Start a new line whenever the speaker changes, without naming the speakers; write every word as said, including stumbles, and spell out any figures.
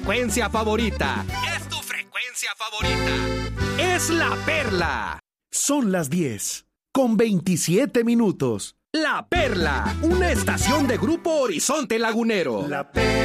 frecuencia favorita. Es tu frecuencia favorita. Es La Perla.
Son las diez, con veintisiete minutos.
La Perla, una estación de Grupo Horizonte Lagunero.
La Perla.